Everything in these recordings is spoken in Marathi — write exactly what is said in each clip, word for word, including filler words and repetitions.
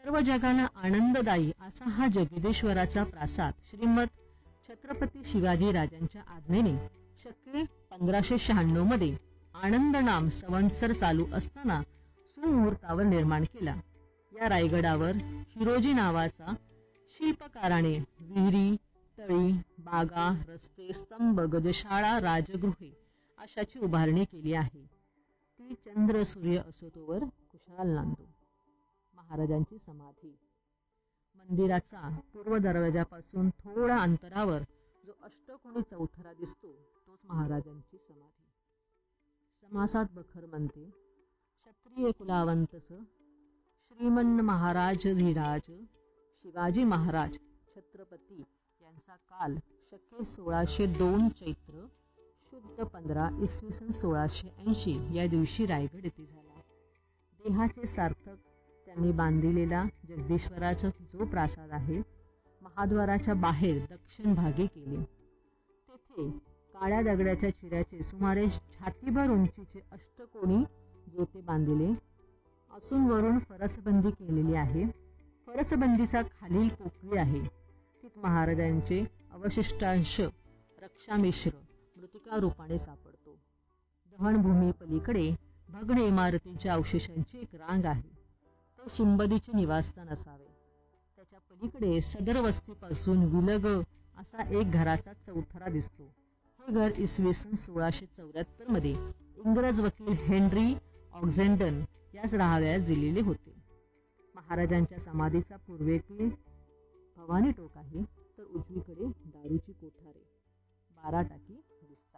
सर्व जगाला आनंददायी असा हा जगदीश्वराचा प्रासाद श्रीमद छत्रपती शिवाजी राजांच्या आज्ञेने शके पंधराशे शहाण्णव मध्ये आनंद नाम संवत्सर चालू असताना सुमुहूर्तावर निर्माण केला. या रायगडावर हिरोजी नावाचा शिल्पकाराने विहिरी, तळी, बागा, रस्ते, स्तंभ, गजशाळा, राजगृहे अशाची उभारणी केली आहे. ती चंद्र सूर्य असो तोवर खुशाल नांदो. महाराजांची समाधी. मंदिराचा पूर्व दरवाजापासून थोड्या अंतरावर जो अष्टकोनी चौथरा दिसतो तोच महाराजांची समाधी. समासात बखर म्हणते, क्षत्रिय कुलावंतस श्रीमन महाराज धीराज शिवाजी महाराज छत्रपती यांचा काल शके सोळाशे दोन चैत्र शुद्ध पंधरा इसवी सन सोळाशे ऐंशी या दिवशी रायगड येथे झाला. देहाचे सार्थक त्यांनी बांधिलेला जगदीश्वराचा जो प्रासाद आहे, महाद्वाराच्या बाहेर दक्षिण भागी केले. तेथे काळ्या दगडाच्या चिऱ्याचे सुमारे छातीभर उंचीचे अष्टकोनी जोते बांधिले असून वरून फरसबंदी केलेली आहे. फरसबंदीचा खालील पोकळी आहे. तित महाराजांचे अवशिष्टांश रक्षामिश्र मृतिका रूपाने सापडतो. दहनभूमी पलीकडे भग्न इमारतींच्या अवशेषांची एक रांग आहे. ते शिंबदीचे निवासस्थान असावे. त्याच्या पलीकडे सदर वस्तीपासून विलग असा एक घराचा चौथरा दिसतो. हे घर इसवी सन सोळाशे चौऱ्याहत्तर मध्ये इंग्रज वकील हेनरी ऑक्झेंडन याच राहाव्यास दिलेले होते. महाराजांच्या समाधीचा पूर्वेकडे भवानी टोक आहे, तर उजवीकडे दारूची कोठारे बारा टाकी दिसतात.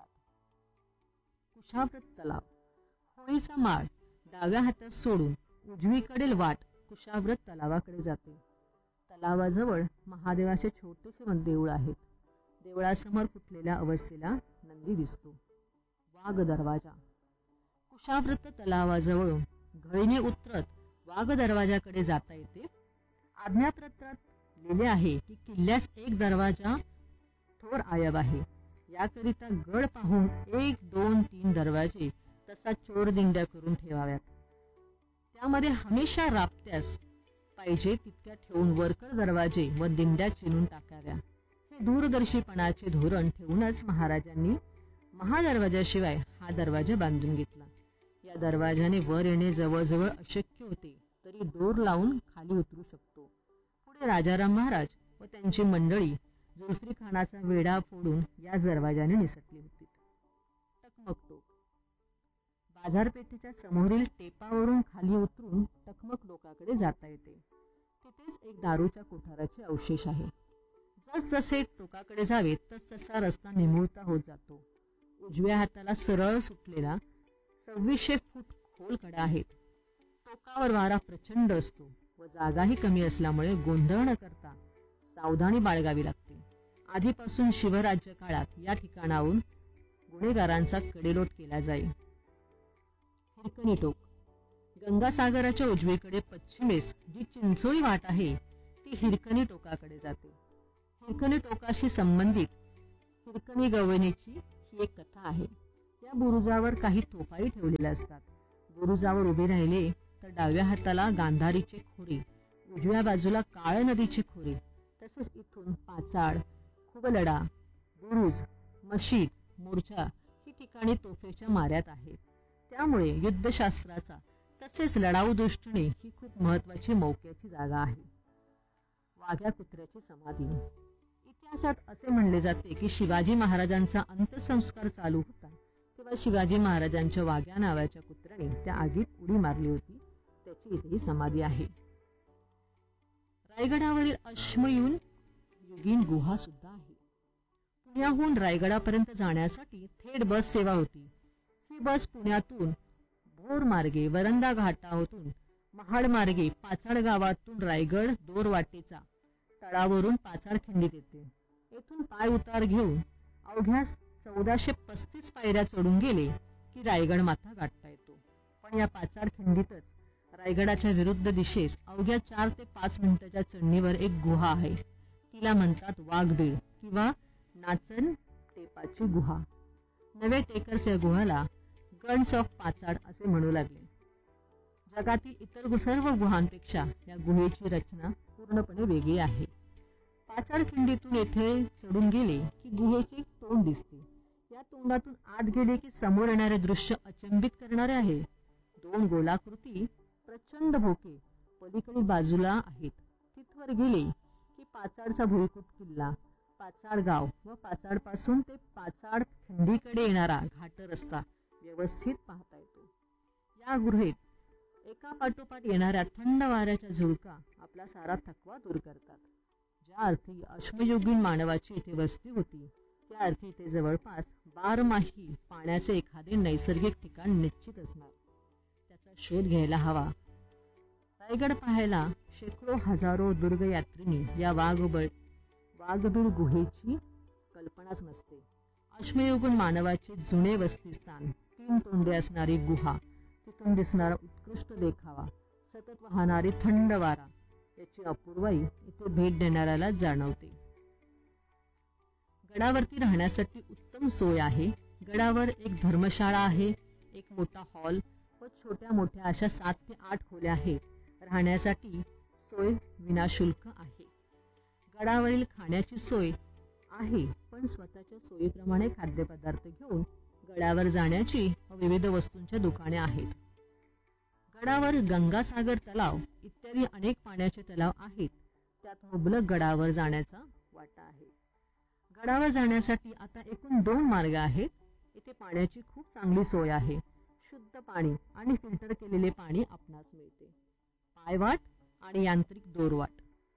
कुशाव्रत तलाव. होळीचा माळ डाव्या हातात सोडून उजवीकडील वाट कुशाव्रत तलावाकडे जाते. तलावाजवळ महादेवाचे छोटेसे देऊळ आहेत. देवळासमोर फुटलेल्या अवस्थेला नंदी दिसतो. वाघ दरवाजा. कुशाव्रत तलावाजवळून घळीने उतरत वाघ दरवाजाकडे जाता येते. आज्ञापत्रात लिहिले आहे की किल्ल्यास एक दरवाजा थोर आयब आहे. याकरिता गड पाहून एक दोन तीन दरवाजे तसा चोरदिंड्या करून ठेवाव्यात. त्यामध्ये हमेशा राबत्यास पाहिजे तितक्या ठेवून वरकर दरवाजे व दिंड्या चिरून टाकाव्या. हे दूरदर्शीपणाचे धोरण ठेवूनच महाराजांनी महादरवाजाशिवाय हा दरवाजा बांधून घेतला. या दरवाजाने वर येणे जवळजवळ अशक्य होते, तरी दोर लावून खाली उतरू शकतो. पुढे राजाराम महाराज व त्यांची मंडळी जुल्फी खानाचा वेढा फोडून याच दरवाजाने निसटली होती. टकमक टोक. बाजारपेठेच्या समोरील टेपावरून खाली उतरून टकमक टोकाकडे जाता येते. तिथेच एक दारूच्या कोठाराचे अवशेष आहे. जसजसे टोकाकडे जावे तस तसा रस्ता निमुळता होत जातो. उजव्या हाताला सरळ सुटलेला सव्वीसशे फूट खोल कडा आहेत. टोकावर वारा प्रचंड असतो व जागाही कमी असल्यामुळे गोंधळ न करता सावधानी बाळगावी लागते. आधीपासून शिवराज्य काळात या ठिकाणाहून गुन्हेगारांचा कडेलोट केला जाई. हिरकणी टोक. गंगासागराच्या उजवीकडे पश्चिमेस जी चिंचोळी वाट आहे ती हिरकणी टोकाकडे जाते. हिरकणी टोकाशी संबंधित हिरकणी गवणीची ही एक कथा आहे. या बुरुजावर काही तोफाही ठेवलेल्या असतात. बुरुजावर उभे राहिले तर डाव्या हाताला गांधारीचे खोरे, उजव्या बाजूला काळ नदीचे खोरे, तसेच इथून पाचाड, खुबलडा, बुरुज, मशीद, मोर्चा ही ठिकाणी तोफेच्या माऱ्यात आहेत. त्यामुळे युद्धशास्त्राचा तसेच लढाऊ दृष्टीने ही खूप महत्वाची मौक्याची जागा आहे. वाघ्या कुत्र्याची समाधी. इतिहासात असे म्हणले जाते की शिवाजी महाराजांचा अंत्यसंस्कार चालू होता तेव्हा शिवाजी महाराजांच्या वाघ्या नावाच्या कुत्र्याने त्या आगीत उडी मारली होती. त्याची इथेही समाधी आहे. रायगडावरील अश्मयुन युगीन गुहा सुद्धा आहे. पुण्याहून रायगडापर्यंत जाण्यासाठी थेट बस सेवा होती. ही बस पुण्यातून भोर मार्गे वरंदा घाटातून महाड मार्गे पाचाड गावातून रायगड दोर वाटेचा तळावरून पाचाड खिंडीत येते. येथून पाय उतार घेऊन अवघ्या चौदाशे पस्तीस पायऱ्या चढून गेले की रायगड माथा गाठता येतो. पण या पाचाड खिंडीतच रायगडाच्या विरुद्ध दिशेस अवघ्या चार ते पाच मिनिटाच्या चढणीवर एक गुहा आहे. तिला म्हणतात वाघबीळ किंवा नाचन टेपाची गुहा. नवे टेकर्स या गुहाला गन्स ऑफ पाचाड असे म्हणू लागले. जगातील इतर सर्व गुहांपेक्षा या गुहेची रचना पूर्णपणे वेगळी आहे. पाचाड खिंडीतून येथे चढून गेले की गुहेचे तोंड दिसते. या तोंडातून आत गेले की समोर येणारे दृश्य अचंबित करणारे आहे. दोन गोलाकृती प्रचंड भोके पलीकडील बाजूला आहेत. तिथवर गेले की पाचाडचा भुईकोट किल्ला, पाचाड गाव व पाचाड पासून ते पाचाड खिंडीकडे येणारा घाट रस्ता व्यवस्थित पाहता येतो. या गुहेत एका पाठोपाठ येणाऱ्या थंड वाऱ्याच्या झुळका आपला सारा थकवा दूर करतात. ज्या अर्थी अश्मयुगीन मानवाची इथे वस्ती होती त्या अर्थी इथे जवळपास बारमाही पाण्याचे एखादे नैसर्गिक ठिकाण निश्चित असणार. त्याचा शोध घ्यायला हवा. रायगड पाहायला शेकडो हजारो दुर्गयात्रिनी या वाघबळ वाघबीळ गुहेची कल्पनाच नसते. अश्मयुगीन मानवाचे जुने वस्तीस्थान, तीन तोंडे असणारी गुहा, तिथून दिसणारा उत्कृष्ट देखावा, सतत वाहणारी थंड वारा याची अपूर्वाई इथे भेट देणाऱ्याला जाणवते. गडावरती राहण्यासाठी उत्तम सोय आहे. गडावर एक धर्मशाळा आहे, एक मोठा हॉल व छोट्या मोठ्या अशा सात ते आठ खोल्या आहेत. राहण्यासाठी सोय विनाशुल्क आहे. गडावरील खाण्याची सोय आहे, पण स्वतःच्या सोयीप्रमाणे खाद्यपदार्थ घेऊन गडावर जाण्याची व विविध वस्तूंच्या दुकाने आहेत. गडावर गंगासागर तलाव इत्यादी अनेक पाण्याचे तलाव आहेत. त्यात मुबलक गडावर जाण्याचा वाटा आहे. गडावर जाण्यासाठी आता एकूण दोन मार्ग आहेत. इथे पाण्याची खूप चांगली सोय आहे. शुद्ध पाणी आणि फिल्टर केलेले पाणी आपणास मिळते. पायवाट आणि यांत्रिक दोरवाट.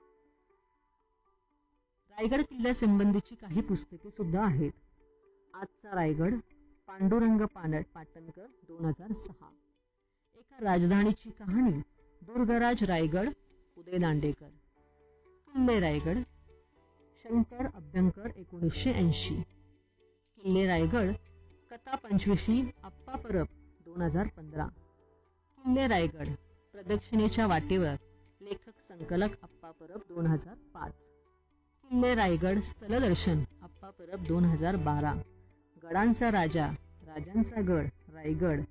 रायगड किल्ल्यासंबंधीची काही पुस्तके सुद्धा आहेत. आजचा रायगड, पांडुरंग पानट पाटणकर, दोन हजार सहा. एका राजधानीची कहाणी, दुर्गराज रायगड, उदय दांडेकर. किल्ले रायगड, शंकर अभ्यंकर, एकोणीसशे ऐंशी. किल्ले रायगड, कथा पंचवीशी, आप्पा परब, दोन हजार पंधरा. किल्ले रायगड, प्रदक्षिणेच्या वाटेवर, लेखक संकलक आप्पा परब, दोन हजार पाच. किल्ले रायगड स्थलदर्शन, आप्पा परब, दोन हजार बारा. गडांचा राजा, राजांचा गड, रायगड,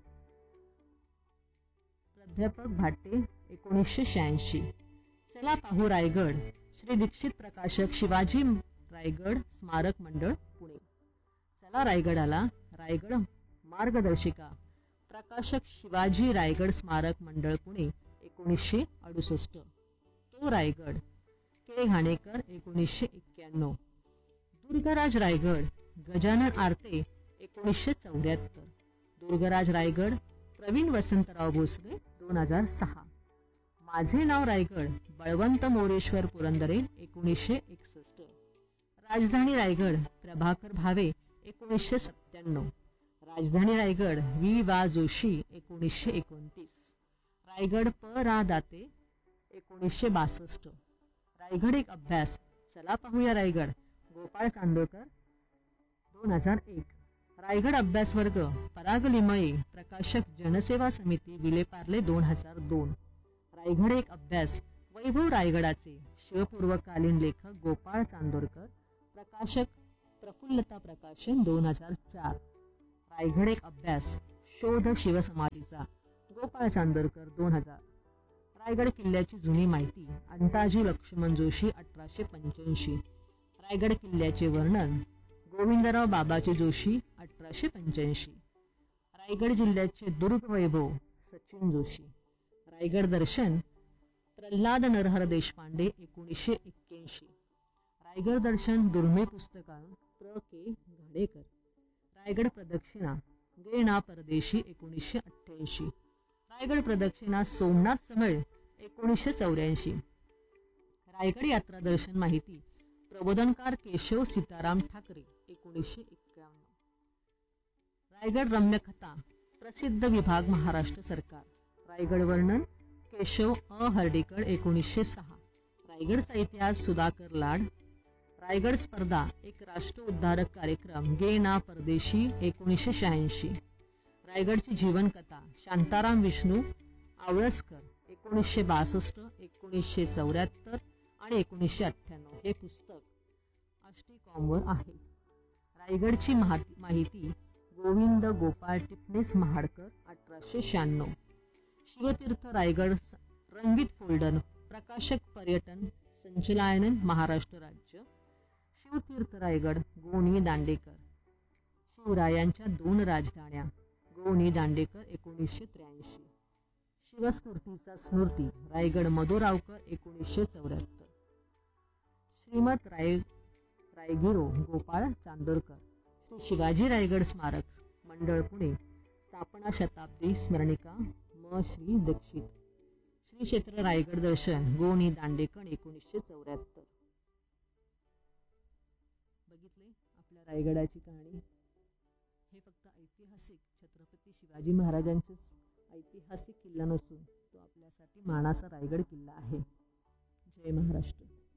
प्राध्यापक भाटे, एकोणीसशे शहाऐंशी. चला पाहू रायगड, श्री दीक्षित प्रकाशक, शिवाजी रायगड स्मारक मंडळ, पुणे. चला रायगडाला, रायगड मार्गदर्शिका, प्रकाशक शिवाजी रायगड स्मारक मंडळ, पुणे, एकोणीसशे अडुसष्ट. तो रायगड, के घाणेकर, एकोणीसशे एक्क्याण्णव. दुर्गराज रायगड, गजानन आरते, एकोणीसशे चौऱ्याहत्तर. दुर्गराज रायगड, प्रवीण वसंतराव भोसले, दोन हजार सहा. माझे नाव रायगड, बळवंत मोरेश्वर पुरंदरे, एकोणीसशे एकसष्ट. राजधानी रायगड, प्रभाकर भावे, एकोणीसशे सत्त्याण्णव. राजधानी रायगड, वि वा जोशी, एकोणीसशे एकोणतीस. रायगड, प रा दाते, एकोणीसशे बासष्ट. रायगड एक अभ्यास, चला पाहूया रायगड, गोपाळ चांदोकर, दोन हजार एक. रायगड अभ्यास वर्ग, पराग लिमये, प्रकाशक जनसेवा समिती, विलेपार्ले, दोन हजार दोन. रायगड एक अभ्यास, वैभव रायगडाचे, शिवपूर्वकालीन लेखक गोपाळ चांदोरकर, प्रकाशक प्रफुल्लता प्रकाशन, दोन हजार चार. रायगड एक अभ्यास, शोध शिवसमाधीचा, गोपाळ चांदोरकर, दोन हजार. रायगड किल्ल्याची जुनी माहिती, अंताजी लक्ष्मण जोशी, अठराशे पंच्याऐंशी. रायगड किल्ल्याचे वर्णन, गोविंदराव बाबाजी जोशी, अठराशे पंच्याऐंशी. रायगड जिल्ह्याचे दुर्ग वैभव, सचिन जोशी. रायगड दर्शन, प्रल्हाद नरहर देशपांडे, एकोणीसशे एक्क्याऐंशी. रायगड दर्शन दुर्मिळ पुस्तकातून प्र के घाडेकर. रायगड प्रदक्षिणा, गे ना परदेशी, एकोणीसशे अठ्ठ्याऐंशी. रायगड प्रदक्षिणा, सोमनाथ समळ, एकोणीसशे चौऱ्याऐंशी. रायगड यात्रा दर्शन माहिती, प्रबोधनकार केशव सीताराम ठाकरे, एकोणीसशे एक्क्याण्णव. रायगड रम्यकथा, प्रसिद्ध विभाग, महाराष्ट्र सरकार. रायगड वर्णन, केशव अ हर्डीकर, एकोणीसशे सहा. रायगडचा इतिहास, सुधाकर लाड. रायगड स्पर्धा, एक राष्ट्र उद्धारक कार्यक्रम, गे ना परदेशी, एकोणीसशे शहाऐंशी. रायगडची जीवनकथा, शांताराम विष्णू आवळसकर, एकोणीसशे बासष्ट, एकोणीसशे चौऱ्याहत्तर आणि एकोणीसशे अठ्ठ्याण्णव. हे पुस्तक आष्टिकॉमवर आहे. रायगडची माहिती, गोविंद गोपाळ टिपणीस महाडकर, अठराशे शहाण्णव. शिवतीर्थ रायगड रंगीत फोल्डर प्रकाशक पर्यटन संचालनालय महाराष्ट्र राज्य. शिवतीर्थ रायगड गोनी दांडेकर. शिवरायांच्या दोन राजधान्या गोनी दांडेकर एकोणीसशे त्र्याऐंशी. शिवस्फूर्तीचा स्मृती रायगड मधुरावकर एकोणीसशे चौऱ्याहत्तर. श्रीमत राय रायगिरो गोपाळ चांदोरकर. श्री शिवाजी रायगड स्मारक मंडळ पुणे स्थापना शताब्दी स्मरणिका म श्री दीक्षित. श्री क्षेत्र रायगड दर्शन गोनी दांडेकर एकोणीसशे चौऱ्याहत्तर. बघितले आपल्या रायगडाची कहाणी. हे फक्त ऐतिहासिक छत्रपती शिवाजी महाराजांचे ऐतिहासिक किल्ला नसून तो आपल्यासाठी मानाचा रायगड किल्ला आहे. जय महाराष्ट्र.